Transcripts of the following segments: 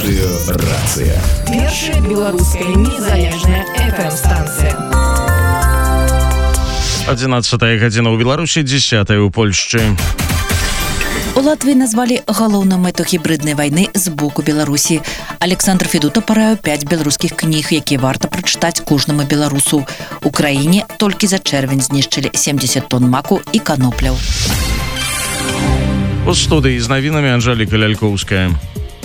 Радыёрацыя. Першая беларуская незалежная FM-станцыя. 11 гадзіна ў Беларусі, 10 ў Польшчы. У Латвии назвали галоўную мэту гібриднай вайны з боку Беларусі. Александр Федута параіў 5 беларускіх кніг, якія варта прачытаць кожнаму беларусу. У краіне толькі за чэрвень знішчылі 70 тонн маку і канопляў. У студыі з навінамі Анжэліка Лялькоўская.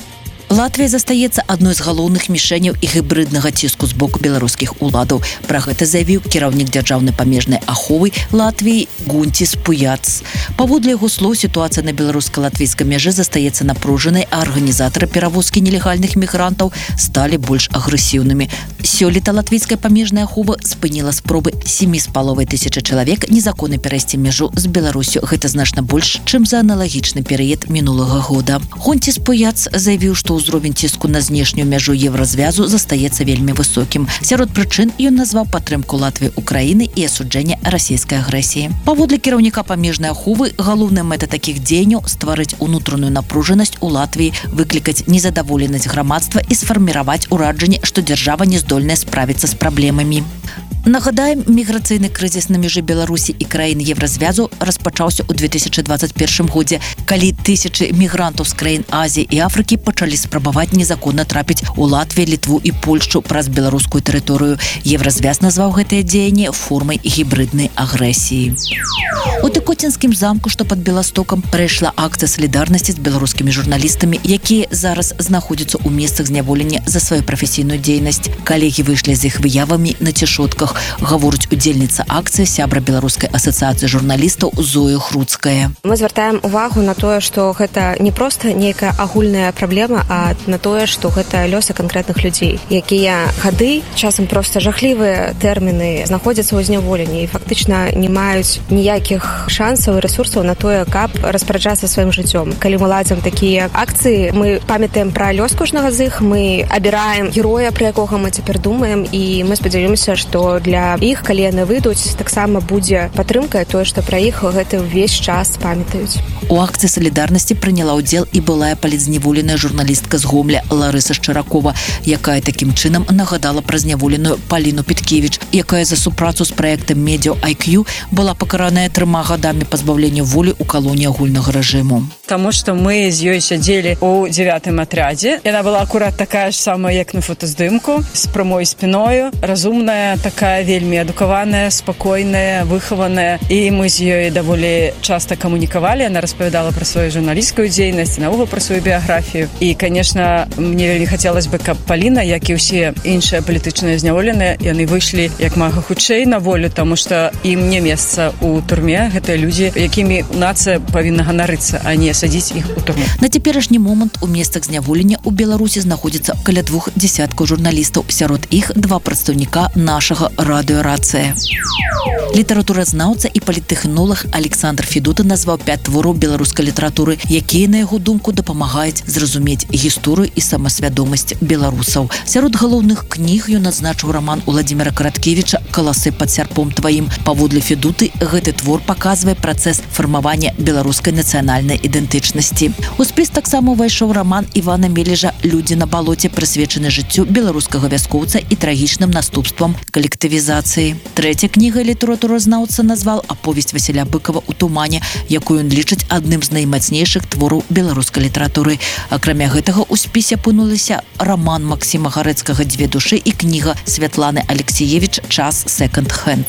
Латвія застаецца адной з галоўных мішэняў і гібриднага ціску з боку беларускіх уладаў. Пра гэта заявіў кіраўнік дзяржаўнай памежнай аховы Латвіі Гунтис Пуяц. Паводле яго слоў, сітуацыя на беларуска-латвійскай мяжы застаецца напружанай, а арганізатары перавозкі нелегальных мігрантаў сталі больш агрэсіўнымі. Сёлета латвійская памежная ахова спыніла спробы 7,5 тысячы чалавек незаконна перайсці мяжу з Беларусю. Гэта значна больш, чым за аналагічны перыяд мінулага года. Гунтис Пуяц заявіў, што ўзровень ціску на знешнюю мяжу Еўразвязу застаецца вельмі высокім. Сярод прычын ён назваў падтрымку Латвіі Украіны і асуджэнне расійскай агрэсіі. Паводле кіраўніка памежнай аховы, галоўная мэта такіх дзеянняў стварыць унутраную напружанасць у Латвіі, выклікаць незадаволенасць грамадства і сфарміраваць уражанне, што дзяржава не здольная справіцца з праблемамі. Нагадаем, міграцыйны крызіс на мяжы Беларусі і краін Еўразвязу распачаўся ў 2021 годзе, калі тысячы мігрантаў з краін Азіі і Афрыкі пачалі спрабаваць незаконна трапіць у Латвію, Літву і Польшчу праз беларускую тэрыторыю. Еўразвяз назваў гэтае дзеянне формай гібриднай агрэсіі. У Тыкоцінскім замку, што пад Беластокам, прайшла акцыя салідарнасці з беларускімі журналістамі, якія зараз знаходзяцца ў месцах зняволення за сваю прафесійную дзейнасць. Калегі выйшлі з іх выявамі на цішотках, гаворыць удзельніца акцыі, сябра Беларускай асацыяцыі журналістаў Зоя Хруцкая. Мы звяртаем увагу на тое, што гэта не проста нейкая агульная праблема, а на тое, што гэта лёсы канкрэтных людзей, якія гады, часам проста жахлівыя тэрміны, знаходзяцца ў зняволенні і фактычна не маюць ніякіх шансаў і рэсурсаў на тое, каб распараджацца сваім жыццём. Калі мы ладзім такія акцыі, мы памятаем пра лёс кожнага з іх, мы абіраем героя, пра якога мы цяпер думаем, і мы спадзяёмся, што для іх, калі яны выйдуць, таксама будзе падтрымка, тое, што пра іх гэты ўвесь час памятаюць. У акцыі салідарнасці прыняла ўдзел і былая палітзняволеная журналістка з Гомля Ларыса Шчаракова, якая такім чынам нагадала пра зняволеную Паліну Піткевіч, якая за супрацу з праектам Медіа IQ была пакараная 3 гадамі пазбаўлення волі ў калоніі агульнага рэжыму. Таму што мы з ёй сядзелі ў 9-м атрядзе. Яна была акурат такая ж самая, як на фотаздымку, з прамой спіною, разумная, такая вельмі адукаваная, спакойная, выхаваная. І мы з ёй даволі часта камунікавалі. Яна распавядала пра сваю журналісцкую дзейнасць, наогул пра сваю біяграфію. І, канешне, мне вельмі хацелася бы, каб Паліна, як і ўсе іншыя палітычныя зняволеныя, яны выйшлі як мага хутчэй на волю, таму што ім не месца ў турме. Гэтыя людзі, якімі нацыя павінна ганарыцца, а не садзіць іх у турму. На цяперашні момант у месцах зняволення ў Беларусі знаходзіцца каля 2 десяткаў журналістаў. Сярод іх 2 прадстаўніка нашага радыёрацыя. Літаратуразнаўца і паліттэхнолог Александр Федута назваў 5 твораў беларускай літаратуры, якія, на яго думку, дапамагаюць зразумець гісторыю і самасвядомасць беларусаў. Сярод галоўных кніг ён адзначыў раман Уладзіміра Караткевіча «Каласы пад сярпом тваім». Паводле Федуты, гэты твор паказвае працэс фармавання беларускай нацыянальнай ідэнтычнасці. У спіс таксама ўвайшоў раман Івана Мележа «Людзі на балоце», прысвечаны жыццю беларускага вяскоўца і трагічным наступствам калектывізацыі. Трэця кніга літаратуразнаўца назваў аповесць Васіля Быкова «У тумане», якую ён лічыць адным з наймацнейшых твораў беларускай літаратуры. Акрамя гэтага ў спісе апынуліся раман Максіма Гарэцкага «Дзве душы» і кніга Святланы Алексіевіч «Час секонд-хенд».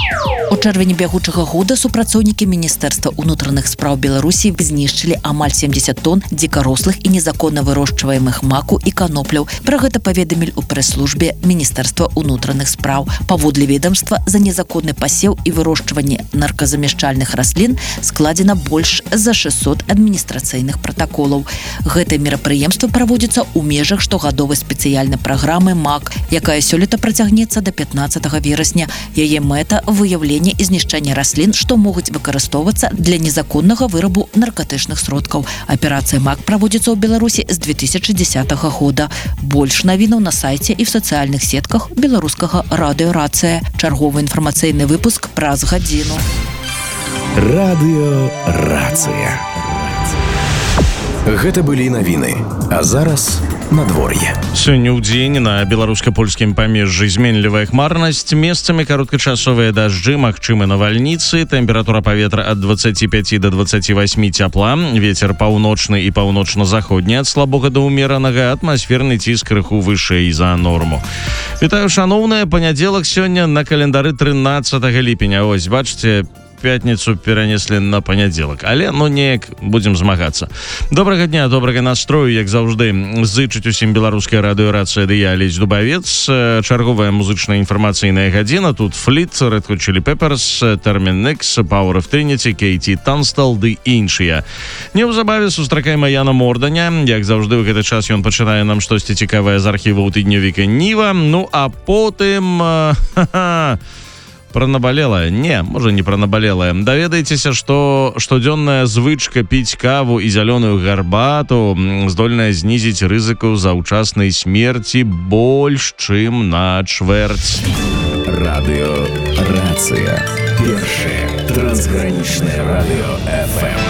У чэрвені бягучага года супрацоўнікі Міністэрства ўнутраных спраў Беларусі знішчылі амаль 70 тонн дзікарослых і незаконна вырошчваемых маку і канопляў. Пра гэта паведамілі ў прэс-службе Міністэрства ўнутраных спраў. Паводле ведомства, за незаконны пасеў і вырошчванне нарказамяшчальных раслін складзена больш за 600 адміністрацыйных пратаколаў. Гэтае мерапрыемства праводзіцца ў межах штогадовай спецыяльнай праграмы МАК, якая сёлета працягнецца да 15 верасня. Яе мэта – выяўленне і знішчэнне раслін, што могуць выкарыстоўвацца для незаконнага вырабу наркатычных сродкаў. Аперацыя МАК праводзіцца ў Беларусі з 2010 года. Больш навінаў на сайце і в сацыяльных сетках беларускага радыёрацыя. Чарговы інфармацыйны выпуск праз гадзіну. Радыёрацыя. Гэта былі навіны. А зараз надвор'е. Сёння ў дзень на беларуска-польскім памежжы зменлівая хмарнасць, месцамі кароткачасовыя дажджы, магчымы навальніцы, тэмпература паветра ад 25 до 28 цяпла, вецер паўночны і паўночна-заходні ад слабога да ўмеранага, атмасферны ціск крыху вышэй за норму. Вітаю, шаноўныя, панядзелак сёння на календары 13 ліпеня. Ось, бачыце, пятніцу перанеслі на панядзелак, але неяк будзем змагацца. Добрага дня, добрага настрою, як заўжды зычыць усім беларуская радыёрацыя, ды я, Алесь Дубавец. Чарговая музычная інфармацыйная гадзіна. Тут Fleet, Red Hot Chili Peppers, Terminix, Power of Trinity, Katie Tunstall ды іншыя. Неўзабаве сустракаем Яна Морданя. Як заўжды ў гэты час ён пачынае нам штосьці цікавае з архіваў тыднёвіка Ніва. А потым... Пра набалелае? Не, можа не пра набалелае. Даведайцеся, што штодзённая звычка піць каву і зялёную гарбату здольная знізіць рызыку заўчаснай смерці больш, чым на чвэрць. Радыёрацыя. Першае трансгранічнае радыё FM.